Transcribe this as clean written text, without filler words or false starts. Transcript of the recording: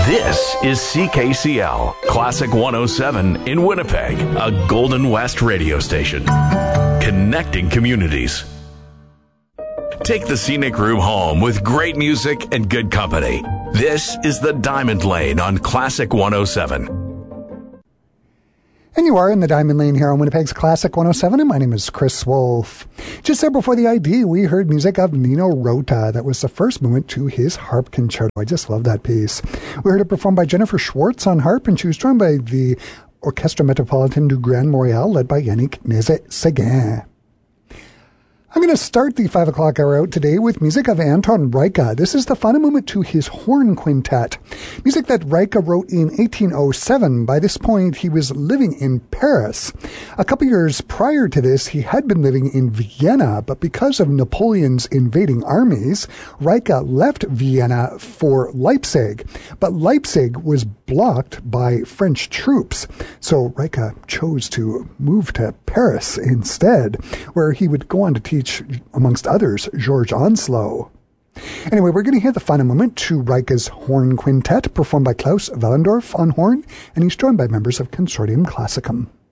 This is CKCL, Classic 107 in Winnipeg, a Golden West radio station. Connecting communities. Take the scenic room home with great music and good company. This is the Diamond Lane on Classic 107. And you are in the Diamond Lane here on Winnipeg's Classic 107, and my name is Chris Wolf. Just there before the ID, we heard music of Nino Rota. That was the first movement to his harp concerto. I just love that piece. We heard it performed by Jennifer Schwartz on harp, and she was joined by the Orchestre Metropolitain du Grand Montréal, led by Yannick Nézet-Séguin. I'm going to start the 5 o'clock hour out today with music of Anton Reicha. This is the final movement to his horn quintet. Music that Reicha wrote in 1807. By this point, he was living in Paris. A couple years prior to this, he had been living in Vienna, but because of Napoleon's invading armies, Reicha left Vienna for Leipzig. But Leipzig was blocked by French troops, so Reicha chose to move to Paris instead, where he would go on to teach, amongst others, Georges Onslow. Anyway, we're going to hear the final moment to Reicha's horn quintet, performed by Klaus Wellendorf on horn, and he's joined by members of Consortium Classicum.